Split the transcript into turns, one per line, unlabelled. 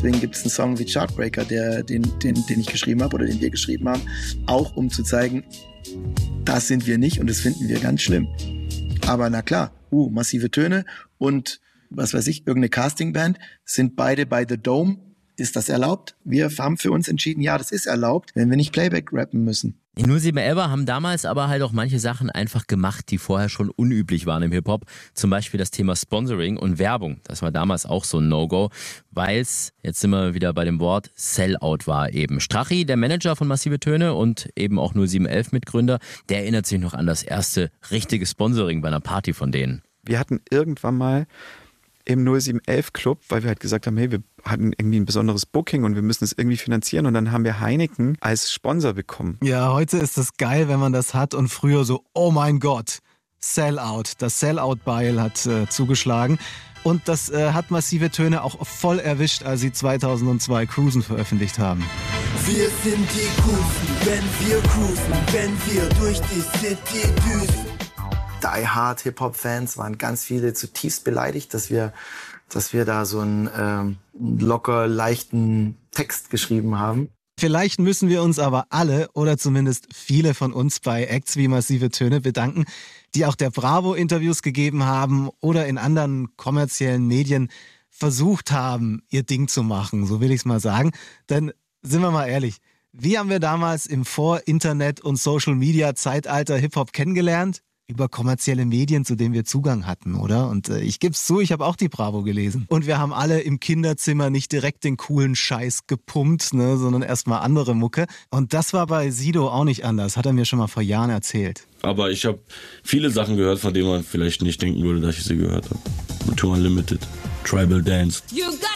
Deswegen gibt es einen Song wie Chartbreaker, den ich geschrieben habe oder den wir geschrieben haben, auch um zu zeigen, das sind wir nicht und das finden wir ganz schlimm. Aber na klar, massive Töne und was weiß ich, irgendeine Castingband sind beide bei The Dome. Ist das erlaubt? Wir haben für uns entschieden, ja, das ist erlaubt, wenn wir nicht Playback rappen müssen.
Die 0711 haben damals aber halt auch manche Sachen einfach gemacht, die vorher schon unüblich waren im Hip-Hop. Zum Beispiel das Thema Sponsoring und Werbung. Das war damals auch so ein No-Go, weil es, jetzt sind wir wieder bei dem Wort, Sellout war eben. Strachi, der Manager von Massive Töne und eben auch 0711 Mitgründer, der erinnert sich noch an das erste richtige Sponsoring bei einer Party von denen.
Wir hatten irgendwann mal im 0711 Club, weil wir halt gesagt haben, hey, wir hatten irgendwie ein besonderes Booking und wir müssen es irgendwie finanzieren und dann haben wir Heineken als Sponsor bekommen.
Ja, heute ist es geil, wenn man das hat und früher so, oh mein Gott, Sellout. Das Sellout-Beil hat zugeschlagen und das hat Massive Töne auch voll erwischt, als sie 2002 Cruisen veröffentlicht haben.
Wir sind die Coolsten, wenn wir cruisen, wenn wir durch die City düsen.
Die Hard Hip-Hop-Fans waren ganz viele zutiefst beleidigt, dass wir da so einen locker leichten Text geschrieben haben.
Vielleicht müssen wir uns aber alle oder zumindest viele von uns bei Acts wie Massive Töne bedanken, die auch der Bravo Interviews gegeben haben oder in anderen kommerziellen Medien versucht haben, ihr Ding zu machen, so will ich es mal sagen. Denn sind wir mal ehrlich, wie haben wir damals im Vor-Internet- und Social-Media-Zeitalter Hip-Hop kennengelernt? Über kommerzielle Medien, zu denen wir Zugang hatten, oder? Und ich geb's zu, ich habe auch die Bravo gelesen. Und wir haben alle im Kinderzimmer nicht direkt den coolen Scheiß gepumpt, ne, sondern erstmal andere Mucke. Und das war bei Sido auch nicht anders, hat er mir schon mal vor Jahren erzählt.
Aber ich habe viele Sachen gehört, von denen man vielleicht nicht denken würde, dass ich sie gehört habe. Tour Unlimited, Tribal Dance.